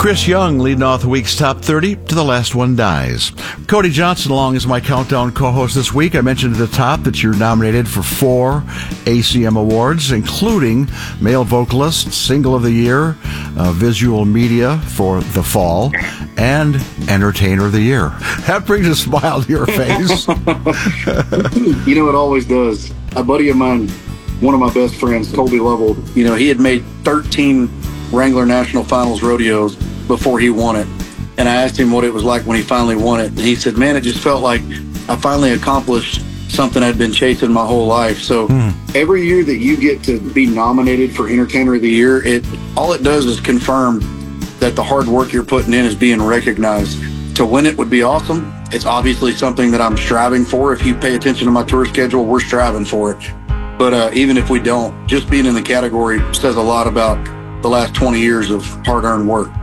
Chris Young leading off the week's top 30 to the last one dies. Cody Johnson along as my countdown co-host this week. I mentioned at the top that you're nominated for 4 ACM awards, including Male Vocalist, Single of the Year, Visual Media for the Fall, and Entertainer of the Year. That brings a smile to your face. You know, it always does. A buddy of mine, one of my best friends, Colby Lovell, you know, he had made 13 Wrangler National Finals rodeos before he won it. And I asked him what it was like when he finally won it. And he said, man, it just felt like I finally accomplished something I'd been chasing my whole life. So every year that you get to be nominated for Entertainer of the Year, all it does is confirm that the hard work you're putting in is being recognized. To win it would be awesome. It's obviously something that I'm striving for. If you pay attention to my tour schedule, we're striving for it. But even if we don't, just being in the category says a lot about the last 20 years of hard-earned work.